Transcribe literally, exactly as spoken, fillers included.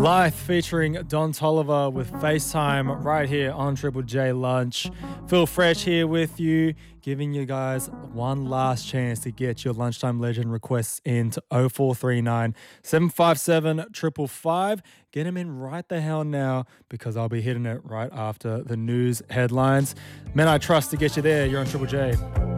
Life featuring Don Tolliver with FaceTime right here on Triple J Lunch. Phil Fresh here with you, giving you guys one last chance to get your Lunchtime Legend requests in to oh four three nine, seven five seven, five five five. Get them in right the hell now because I'll be hitting it right after the news headlines. Men I Trust to get you there. You're on Triple J.